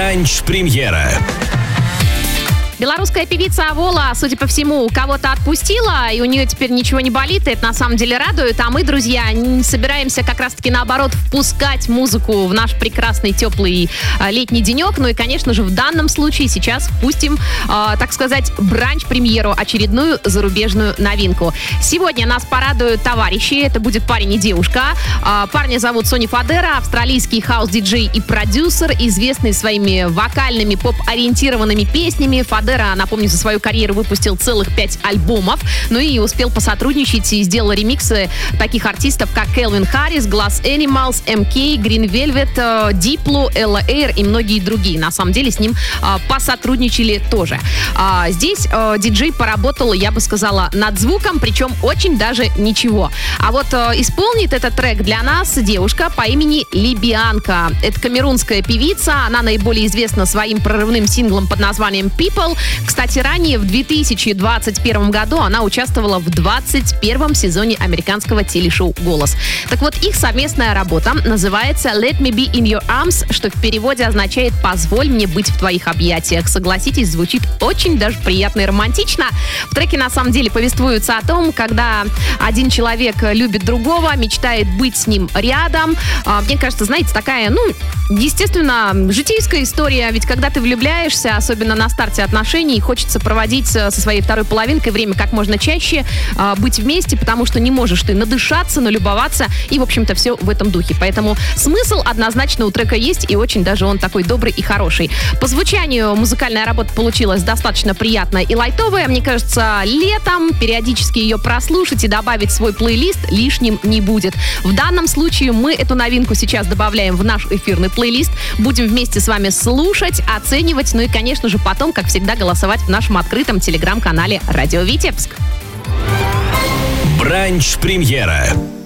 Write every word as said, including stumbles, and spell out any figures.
Бранч-премьера. Белорусская певица Авола, судя по всему, кого-то отпустила, и у нее теперь ничего не болит, и это на самом деле радует. А мы, друзья, собираемся как раз-таки наоборот впускать музыку в наш прекрасный теплый а, летний денек. Ну и, конечно же, в данном случае сейчас впустим, а, так сказать, бранч-премьеру, очередную зарубежную новинку. Сегодня нас порадуют товарищи, это будет парень и девушка. А, парня зовут Сони Фадера, австралийский хаус-диджей и продюсер, известный своими вокальными поп-ориентированными песнями. Фадера, напомню, за свою карьеру выпустил целых пять альбомов, ну и успел посотрудничать и сделал ремиксы таких артистов, как Кэлвин Харрис, Glass Animals, эм кей, Green Velvet, Diplo, Ella Air и многие другие. На самом деле с ним а, посотрудничали тоже. А, здесь а, диджей поработал, я бы сказала, над звуком, причем очень даже ничего. А вот а, исполнит этот трек для нас девушка по имени Либианка. Это камерунская певица, она наиболее известна своим прорывным синглом под названием People. Кстати, ранее в две тысячи двадцать первом году она участвовала в двадцать первом сезоне американского телешоу «Голос». Так вот, их совместная работа называется «Let me be in your arms», что в переводе означает «Позволь мне быть в твоих объятиях». Согласитесь, звучит очень даже приятно и романтично. В треке на самом деле повествуется о том, когда один человек любит другого, мечтает быть с ним рядом. Мне кажется, знаете, такая, ну, естественно, житейская история. Ведь когда ты влюбляешься, особенно на старте отношений, хочется проводить со своей второй половинкой время как можно чаще, э, быть вместе, потому что не можешь ты надышаться, налюбоваться, и, в общем-то, все в этом духе. Поэтому смысл однозначно у трека есть, и очень даже он такой добрый и хороший. По звучанию музыкальная работа получилась достаточно приятная и лайтовая. Мне кажется, летом периодически ее прослушать и добавить в свой плейлист лишним не будет. В данном случае мы эту новинку сейчас добавляем в наш эфирный плейлист. Будем вместе с вами слушать, оценивать, ну и, конечно же, потом, как всегда, голосовать в нашем открытом телеграм-канале «Радио Витебск». Бранч-премьера.